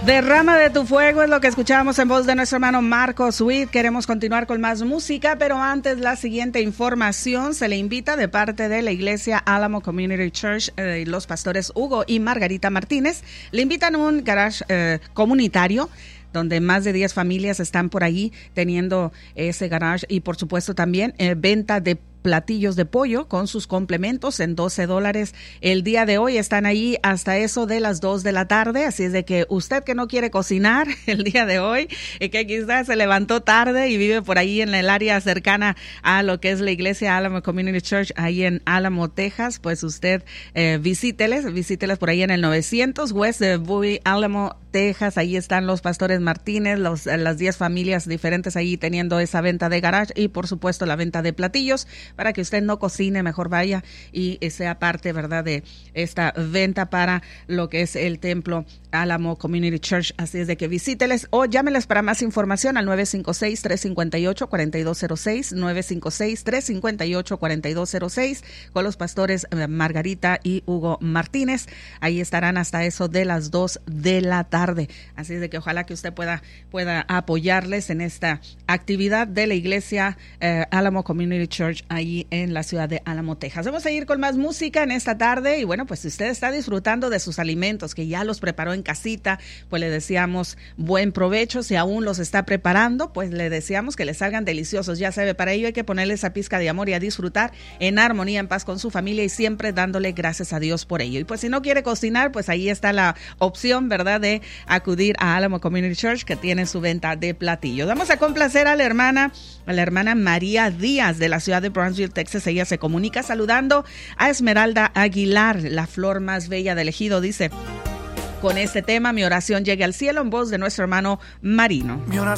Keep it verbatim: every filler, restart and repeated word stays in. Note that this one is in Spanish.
Derrama de tu fuego es lo que escuchábamos en voz de nuestro hermano Marcos Witt. Queremos continuar con más música, pero antes la siguiente información. Se le invita de parte de la iglesia Alamo Community Church, eh, los pastores Hugo y Margarita Martínez. Le invitan a un garage eh, comunitario donde más de diez familias están por ahí teniendo ese garage y por supuesto también eh, venta de platillos de pollo con sus complementos en doce dólares. El día de hoy están ahí hasta eso de las dos de la tarde, así es de que usted que no quiere cocinar el día de hoy y que quizás se levantó tarde y vive por ahí en el área cercana a lo que es la iglesia Alamo Community Church ahí en Álamo, Texas, pues usted eh, visíteles, visíteles por ahí en el novecientos West de Bowie, Álamo, Texas. Ahí están los pastores Martínez, los, las diez familias diferentes ahí teniendo esa venta de garage y por supuesto la venta de platillos. Para que usted no cocine, mejor vaya y sea parte, ¿verdad?, de esta venta para lo que es el templo Alamo Community Church. Así es de que visíteles o llámeles para más información al nueve cinco seis, tres cinco ocho, cuatro dos cero seis, nueve cinco seis, tres cinco ocho, cuatro dos cero seis, con los pastores Margarita y Hugo Martínez. Ahí estarán hasta eso de las dos de la tarde. Así es de que ojalá que usted pueda, pueda apoyarles en esta actividad de la iglesia eh, Alamo Community Church ahí en la ciudad de Álamo, Texas. Vamos a ir con más música en esta tarde y bueno, pues si usted está disfrutando de sus alimentos que ya los preparó en casita, pues le deseamos buen provecho. Si aún los está preparando, pues le deseamos que les salgan deliciosos. Ya sabe, para ello hay que ponerle esa pizca de amor y a disfrutar en armonía, en paz con su familia y siempre dándole gracias a Dios por ello. Y pues si no quiere cocinar, pues ahí está la opción, ¿verdad?, de acudir a Alamo Community Church, que tiene su venta de platillos. Vamos a complacer a la hermana, a la hermana María Díaz de la ciudad de Brownsville, Texas. Ella se comunica saludando a Esmeralda Aguilar, la flor más bella del ejido. Dice: con este tema mi oración llegue al cielo, en voz de nuestro hermano Marino.